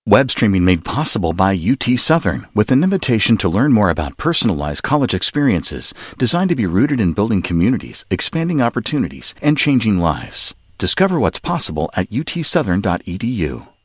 Web streaming made possible by UT Southern with an invitation to learn more about personalized college experiences designed to be rooted in building communities, expanding opportunities, and changing lives. Discover what's possible at utsouthern.edu.